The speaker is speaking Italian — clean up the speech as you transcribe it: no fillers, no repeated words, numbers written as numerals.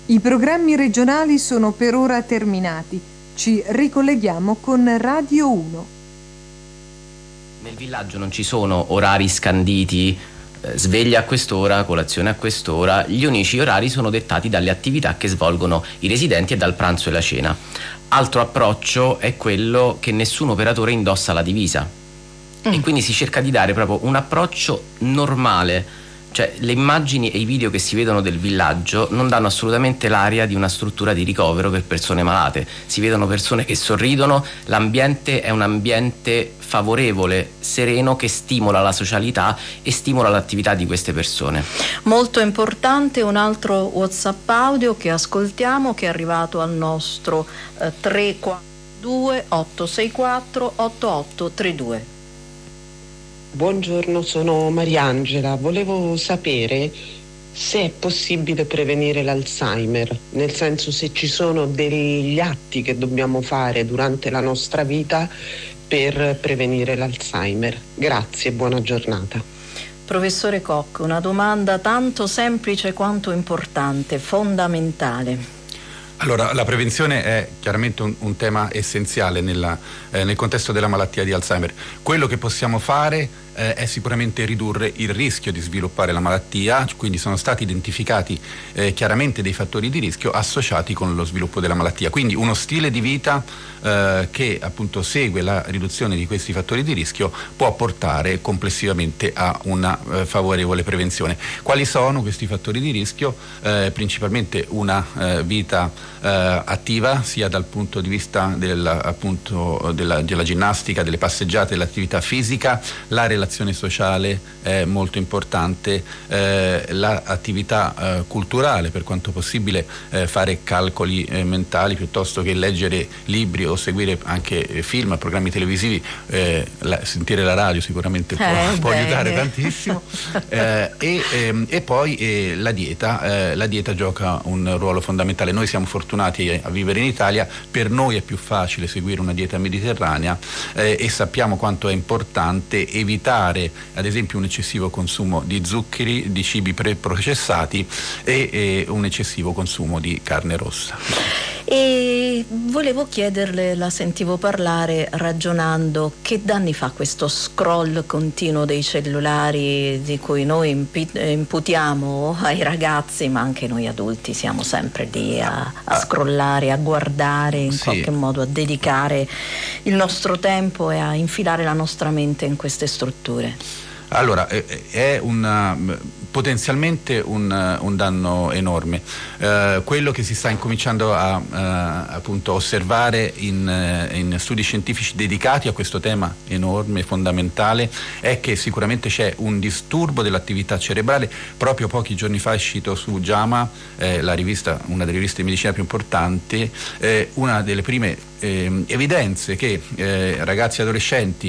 I programmi regionali sono per ora terminati. Ci ricolleghiamo con Radio 1. Nel villaggio non ci sono orari scanditi, sveglia a quest'ora, colazione a quest'ora. Gli unici orari sono dettati dalle attività che svolgono i residenti e dal pranzo e la cena. Altro approccio è quello che nessun operatore indossa la divisa e quindi si cerca di dare proprio un approccio normale. Cioè, le immagini e i video che si vedono del villaggio non danno assolutamente l'aria di una struttura di ricovero per persone malate. Si vedono persone che sorridono, l'ambiente è un ambiente favorevole, sereno, che stimola la socialità e stimola l'attività di queste persone. Molto importante un altro WhatsApp audio che ascoltiamo, che è arrivato al nostro 342 864 8832. Buongiorno, sono Mariangela. Volevo sapere se è possibile prevenire l'Alzheimer, nel senso se ci sono degli atti che dobbiamo fare durante la nostra vita per prevenire l'Alzheimer. Grazie, buona giornata. Professore Koch, una domanda tanto semplice quanto importante, fondamentale. Allora, la prevenzione è chiaramente un tema essenziale nel contesto della malattia di Alzheimer. Quello che possiamo fare è sicuramente ridurre il rischio di sviluppare la malattia, quindi sono stati identificati chiaramente dei fattori di rischio associati con lo sviluppo della malattia. Quindi uno stile di vita che appunto segue la riduzione di questi fattori di rischio può portare complessivamente a una favorevole prevenzione. Quali sono questi fattori di rischio? Principalmente una vita attiva, sia dal punto di vista della ginnastica, delle passeggiate, dell'attività fisica, la relazione sociale è molto importante, l'attività culturale, per quanto possibile fare calcoli mentali piuttosto che leggere libri o seguire anche film, programmi televisivi, sentire la radio sicuramente può aiutare tantissimo, e poi la dieta gioca un ruolo fondamentale. Noi siamo fortunati a vivere in Italia, per noi è più facile seguire una dieta mediterranea e sappiamo quanto è importante evitare ad esempio un eccessivo consumo di zuccheri, di cibi preprocessati e un eccessivo consumo di carne rossa. E volevo chiederle, la sentivo parlare ragionando, che danni fa questo scroll continuo dei cellulari di cui noi imputiamo ai ragazzi, ma anche noi adulti siamo sempre lì a scrollare, a guardare, in qualche modo a dedicare il nostro tempo e a infilare la nostra mente in queste strutture? Allora, è potenzialmente un danno enorme. Quello che si sta incominciando a appunto osservare in studi scientifici dedicati a questo tema enorme, fondamentale, è che sicuramente c'è un disturbo dell'attività cerebrale. Proprio pochi giorni fa è uscito su JAMA, una delle riviste di medicina più importanti, una delle prime evidenze che ragazzi e adolescenti